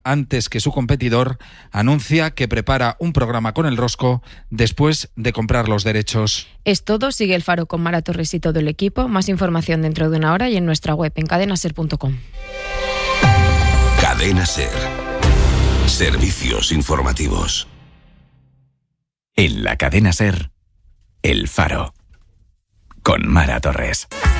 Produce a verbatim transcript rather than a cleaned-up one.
antes que su competidor, anuncia que prepara un programa con El Rosco después de comprar los derechos. Es todo. Sigue El Faro con Mara Torres y todo el equipo. Más información dentro de una hora y en nuestra web en cadena ser punto com. Cadena Ser. Servicios informativos. En la Cadena Ser, El Faro con Mara Torres.